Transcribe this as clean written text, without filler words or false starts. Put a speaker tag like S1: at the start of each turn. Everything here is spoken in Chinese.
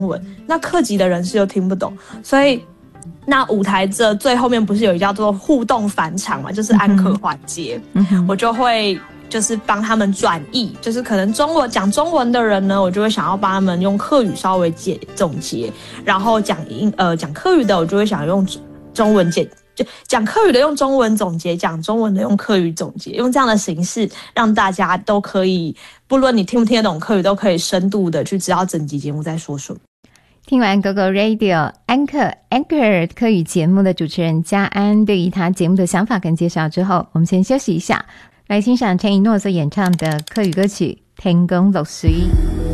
S1: 文，那客籍的人士又听不懂，所以那舞台这最后面不是有一叫做互动返场嘛，就是安可环节，我就会就是帮他们转译，就是可能讲中文的人呢，我就会想要帮他们用客语稍微总结，然后讲客语的，我就会想用中文讲客语的用中文总结，讲中文的用客语总结，用这样的形式让大家都可以，不论你听不听得懂客语，都可以深度的去知道整集节目在说什么。
S2: 听完 GoGo Radio Anchor 客语节目的主持人嘉安对于他节目的想法跟介绍之后，我们先休息一下，来欣赏陈以诺所演唱的客语歌曲《天公落水》。